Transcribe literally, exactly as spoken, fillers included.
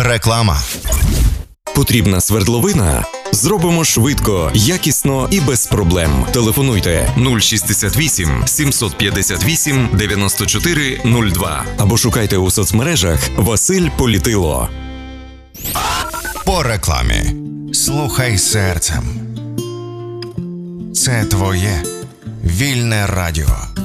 Реклама. Потрібна свердловина? Зробимо швидко, якісно і без проблем. Телефонуйте нуль шістдесят вісім сімсот п'ятдесят вісім дев'яносто чотири нуль два або шукайте у соцмережах Василь Політило. По рекламі. Слухай серцем. Це твоє вільне радіо.